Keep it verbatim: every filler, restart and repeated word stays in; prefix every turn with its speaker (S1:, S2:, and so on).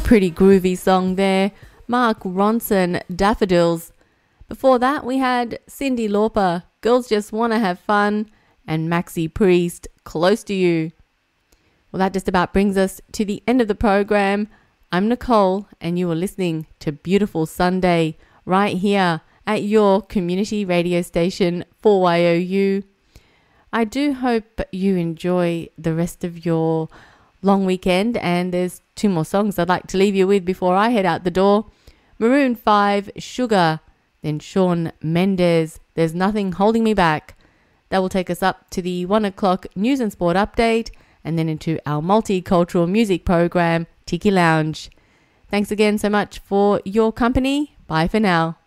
S1: Pretty groovy song there. Mark Ronson, Daffodils. Before that, we had Cyndi Lauper, Girls Just Wanna Have Fun, and Maxi Priest, Close to You. Well, that just about brings us to the end of the program. I'm Nicole, and you are listening to Beautiful Sunday right here at your community radio station four Y O U. I do hope you enjoy the rest of your long weekend, and there's two more songs I'd like to leave you with before I head out the door. Maroon five, Sugar, then Shawn Mendes, There's Nothing Holding Me Back. That will take us up to the one o'clock news and sport update, and then into our multicultural music program, Tiki Lounge. Thanks again so much for your company. Bye for now.